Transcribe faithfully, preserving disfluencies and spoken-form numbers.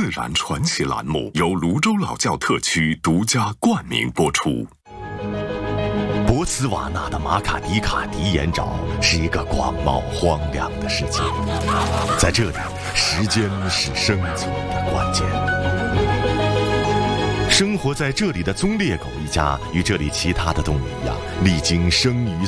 自然传奇栏目由泸州老窖特区独家冠名播出。 博茨瓦纳的马卡迪卡迪岩沼是一个广袤荒凉的世界，在这里，时间是生存的关键。生活在这里的棕猎狗一家与这里其他的动物一样，历经生与